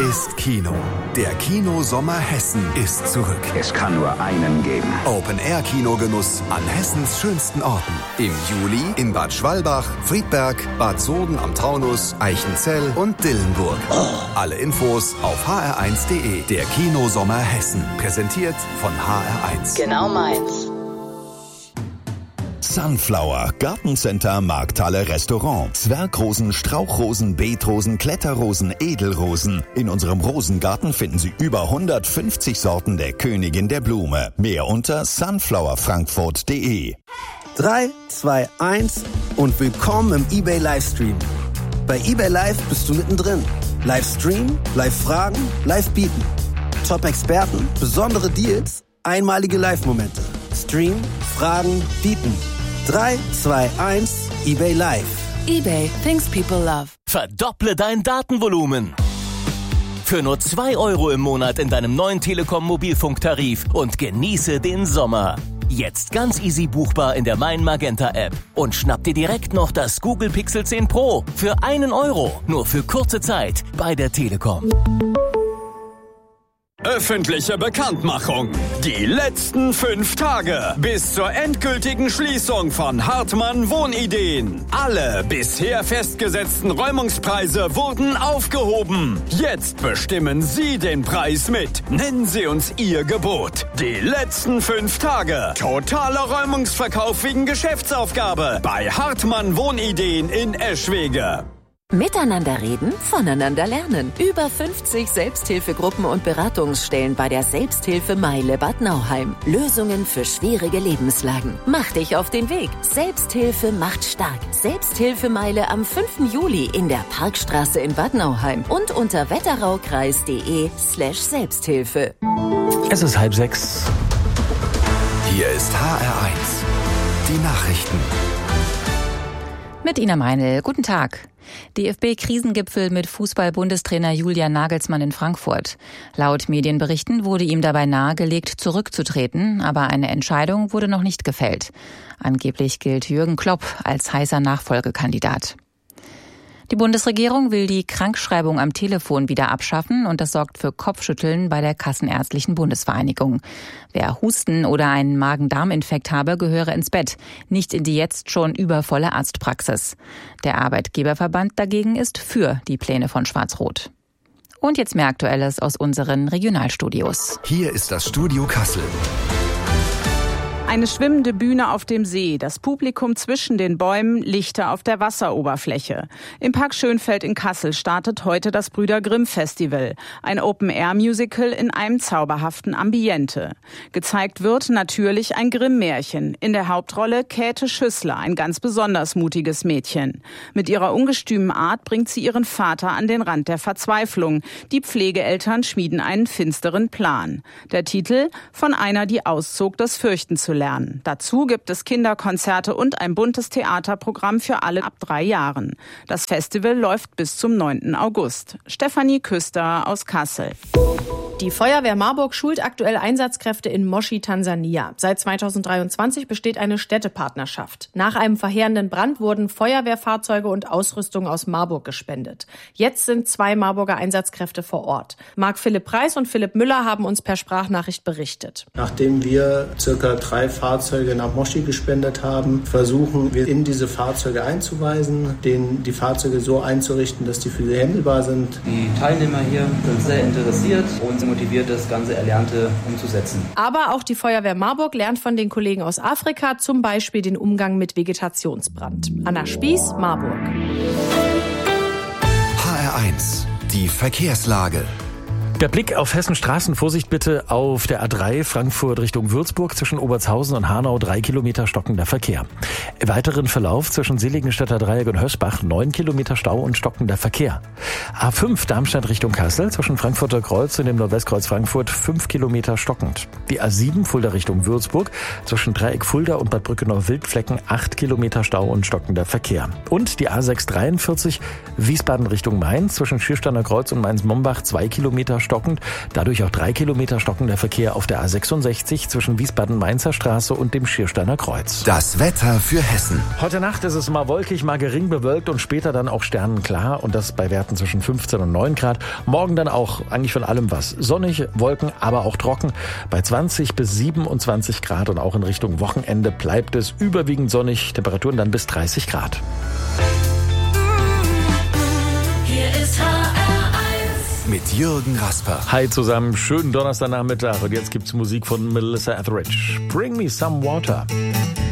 ist Kino. Der Kinosommer Hessen ist zurück. Es kann nur einen geben. Open-Air-Kinogenuss an Hessens schönsten Orten. Im Juli in Bad Schwalbach, Friedberg, Bad Soden am Taunus, Eichenzell und Dillenburg. Alle Infos auf hr1.de. Der Kinosommer Hessen. Präsentiert von HR1. Genau meins. Sunflower, Gartencenter, Markthalle, Restaurant. Zwergrosen, Strauchrosen, Beetrosen, Kletterrosen, Edelrosen. In unserem Rosengarten finden Sie über 150 Sorten der Königin der Blume. Mehr unter sunflowerfrankfurt.de. 3, 2, 1 und willkommen im eBay Livestream. Bei eBay Live bist du mittendrin. Livestream, Live-Fragen, Live-Bieten. Top-Experten, besondere Deals, einmalige Live-Momente. Stream, Fragen, Bieten. 3, 2, 1, eBay Live. eBay, things people love. Verdopple dein Datenvolumen. Für nur 2 € im Monat in deinem neuen Telekom-Mobilfunktarif und genieße den Sommer. Jetzt ganz easy buchbar in der Mein Magenta App. Und schnapp dir direkt noch das Google Pixel 10 Pro für 1 €. Nur für kurze Zeit bei der Telekom. Öffentliche Bekanntmachung. Die letzten 5 Tage bis zur endgültigen Schließung von Hartmann Wohnideen. Alle bisher festgesetzten Räumungspreise wurden aufgehoben. Jetzt bestimmen Sie den Preis mit. Nennen Sie uns Ihr Gebot. Die letzten 5 Tage. Totaler Räumungsverkauf wegen Geschäftsaufgabe bei Hartmann Wohnideen in Eschwege. Miteinander reden, voneinander lernen. Über 50 Selbsthilfegruppen und Beratungsstellen bei der Selbsthilfemeile Bad Nauheim. Lösungen für schwierige Lebenslagen. Mach dich auf den Weg. Selbsthilfe macht stark. Selbsthilfemeile am 5. Juli in der Parkstraße in Bad Nauheim und unter wetteraukreis.de/Selbsthilfe. Es ist 5:30. Hier ist HR1. Die Nachrichten. Mit Ina Meinl. Guten Tag. DFB-Krisengipfel mit Fußball-Bundestrainer Julian Nagelsmann in Frankfurt. Laut Medienberichten wurde ihm dabei nahegelegt, zurückzutreten, aber eine Entscheidung wurde noch nicht gefällt. Angeblich gilt Jürgen Klopp als heißer Nachfolgekandidat. Die Bundesregierung will die Krankschreibung am Telefon wieder abschaffen und das sorgt für Kopfschütteln bei der Kassenärztlichen Bundesvereinigung. Wer Husten oder einen Magen-Darm-Infekt habe, gehöre ins Bett, nicht in die jetzt schon übervolle Arztpraxis. Der Arbeitgeberverband dagegen ist für die Pläne von Schwarz-Rot. Und jetzt mehr Aktuelles aus unseren Regionalstudios. Hier ist das Studio Kassel. Eine schwimmende Bühne auf dem See, das Publikum zwischen den Bäumen, Lichter auf der Wasseroberfläche. Im Park Schönfeld in Kassel startet heute das Brüder Grimm Festival, ein Open-Air-Musical in einem zauberhaften Ambiente. Gezeigt wird natürlich ein Grimm-Märchen, in der Hauptrolle Käthe Schüssler, ein ganz besonders mutiges Mädchen. Mit ihrer ungestümen Art bringt sie ihren Vater an den Rand der Verzweiflung. Die Pflegeeltern schmieden einen finsteren Plan. Der Titel: Von einer, die auszog, das Fürchten zu lernen. Dazu gibt es Kinderkonzerte und ein buntes Theaterprogramm für alle ab 3 Jahren. Das Festival läuft bis zum 9. August. Stefanie Küster aus Kassel. Die Feuerwehr Marburg schult aktuell Einsatzkräfte in Moshi, Tansania. Seit 2023 besteht eine Städtepartnerschaft. Nach einem verheerenden Brand wurden Feuerwehrfahrzeuge und Ausrüstung aus Marburg gespendet. Jetzt sind 2 Marburger Einsatzkräfte vor Ort. Marc-Philipp Preis und Philipp Müller haben uns per Sprachnachricht berichtet. Nachdem wir ca. 3 Fahrzeuge nach Moshi gespendet haben, versuchen wir in diese Fahrzeuge einzuweisen, die Fahrzeuge so einzurichten, dass die für sie händelbar sind. Die Teilnehmer hier sind sehr interessiert und motiviert, das ganze Erlernte umzusetzen. Aber auch die Feuerwehr Marburg lernt von den Kollegen aus Afrika, zum Beispiel den Umgang mit Vegetationsbrand. Anna Spieß, Marburg. HR1, die Verkehrslage. Der Blick auf Hessens Straßen. Vorsicht bitte auf der A3 Frankfurt Richtung Würzburg zwischen Obertshausen und Hanau 3 Kilometer stockender Verkehr. Im weiteren Verlauf zwischen Seligenstädter Dreieck und Hösbach 9 Kilometer Stau und stockender Verkehr. A5 Darmstadt Richtung Kassel zwischen Frankfurter Kreuz und dem Nordwestkreuz Frankfurt 5 Kilometer stockend. Die A7 Fulda Richtung Würzburg zwischen Dreieck Fulda und Bad Brückenau-Wildflecken 8 Kilometer Stau und stockender Verkehr. Und die A643 Wiesbaden Richtung Mainz zwischen Schiersteiner Kreuz und Mainz-Mombach 2 Kilometer stockend, dadurch auch 3 Kilometer stockender Verkehr auf der A66 zwischen Wiesbaden-Mainzer Straße und dem Schiersteiner Kreuz. Das Wetter für Hessen. Heute Nacht ist es mal wolkig, mal gering bewölkt und später dann auch sternenklar und das bei Werten zwischen 15 und 9 Grad. Morgen dann auch eigentlich von allem was. Sonnig, Wolken, aber auch trocken bei 20 bis 27 Grad und auch in Richtung Wochenende bleibt es überwiegend sonnig, Temperaturen dann bis 30 Grad. Hier ist HR1 mit Jürgen Rasper. Hi zusammen, schönen Donnerstagnachmittag und jetzt gibt's Musik von Melissa Etheridge. Bring me some water.